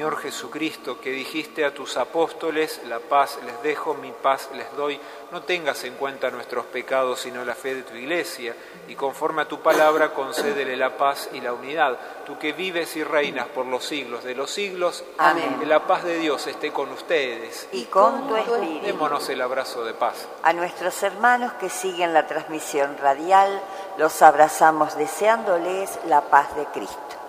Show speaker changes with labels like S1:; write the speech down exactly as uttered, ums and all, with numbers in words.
S1: Señor Jesucristo, que dijiste a tus apóstoles, la paz les dejo, mi paz les doy, no tengas en cuenta nuestros pecados, sino la fe de tu Iglesia, y conforme a tu palabra concédele la paz y la unidad. Tú que vives y reinas por los siglos de los siglos,
S2: amén.
S1: Que la paz de Dios esté con ustedes.
S2: Y con tu espíritu.
S1: Démonos el abrazo de paz.
S2: A nuestros hermanos que siguen la transmisión radial, los abrazamos deseándoles la paz de Cristo.